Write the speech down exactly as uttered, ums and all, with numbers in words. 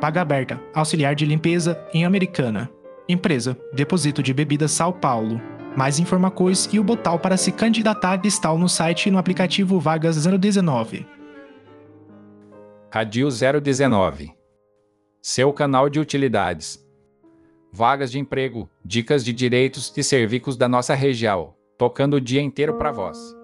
vaga aberta, auxiliar de limpeza em Americana. Empresa, Depósito de Bebidas São Paulo. Mais informações e o botão para se candidatar estão no site e no aplicativo Vagas zero dezenove. Radio zero dezenove. Seu canal de utilidades. Vagas de emprego, dicas de direitos e serviços da nossa região, tocando o dia inteiro para vós.